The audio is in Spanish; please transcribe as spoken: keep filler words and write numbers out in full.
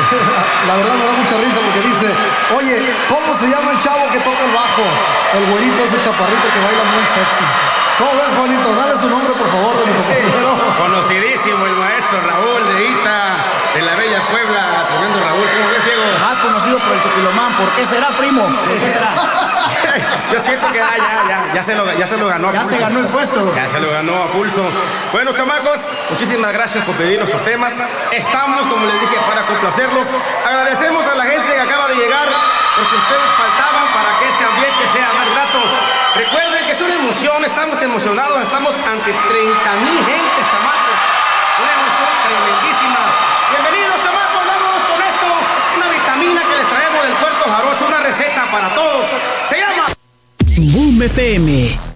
La verdad me da mucha risa porque dice, oye, ¿cómo se llama el chavo que toca el bajo? El güerito, ese chaparrito que baila muy sexy. ¿Cómo ves, Juanito? Dale su nombre, por favor, de mi compañero. Conocidísimo el maestro Raúl de Ita, de la bella Puebla. Tremendo Raúl. ¿Cómo ves, Diego? Más conocido por el Chupilomán. ¿Por qué será, primo? ¿Por qué será? Yo siento que ah, ya, ya, ya, se lo, ya se lo ganó a Ya pulso. se ganó el puesto. Ya se lo ganó a pulso. Bueno, chamacos, muchísimas gracias por pedir nuestros temas. Estamos, como les dije, para complacerlos. Agradecemos a la gente que acaba de llegar, porque ustedes faltaban para que este ambiente sea más grato. Recuerden que es una emoción, estamos emocionados, estamos ante treinta mil gente, chamacos. Una emoción tremendísima. Bienvenidos, chamacos, vamos con esto. Una vitamina que les traemos del Puerto Jarocho, una receta para todos. Se llama Boom F M.